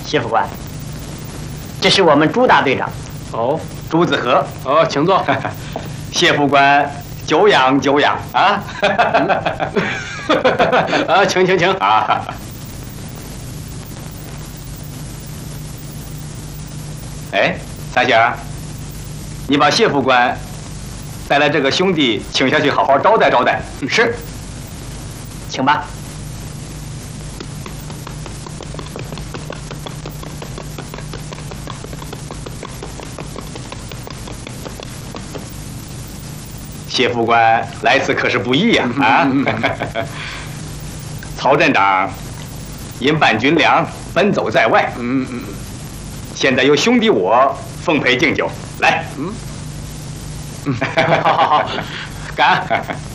谢副官，这是我们朱大队长。 哦， 朱子和。 哦，请坐。 谢副官，久仰久仰啊！ 啊，请啊！ 哎，三星，你把谢副官带来这个兄弟请下去，好好招待招待。 是，请吧。 谢副官来此可是不易呀！啊！曹镇长因办军粮奔走在外，现在由兄弟我奉陪敬酒，来， 好，干！